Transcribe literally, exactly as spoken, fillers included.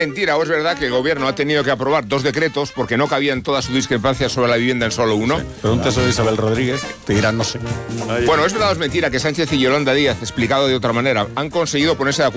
Mentira, o es verdad que el gobierno ha tenido que aprobar dos decretos porque no cabían toda su discrepancia sobre la vivienda en solo uno. Sí. Pregúntaselo a Isabel Rodríguez, te dirán no sé. Bueno, es verdad o es mentira que Sánchez y Yolanda Díaz, explicado de otra manera, han conseguido ponerse de acuerdo